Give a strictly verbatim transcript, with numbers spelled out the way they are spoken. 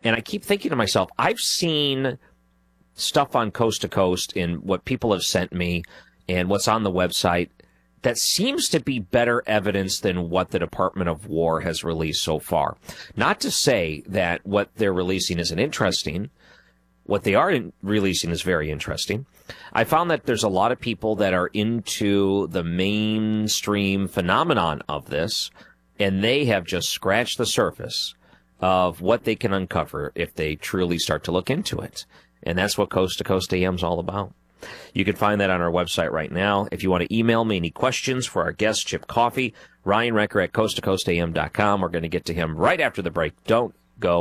And I keep thinking to myself, I've seen stuff on Coast to Coast in what people have sent me and what's on the website that seems to be better evidence than what the Department of War has released so far. Not to say that what they're releasing isn't interesting. What they are in releasing is very interesting. I found that there's a lot of people that are into the mainstream phenomenon of this, and they have just scratched the surface of what they can uncover if they truly start to look into it. And that's what Coast to Coast A M is all about. You can find that on our website right now. If you want to email me any questions for our guest, Chip Coffey, Ryan Wrecker at coast to coast a m dot com. We're going to get to him right after the break. Don't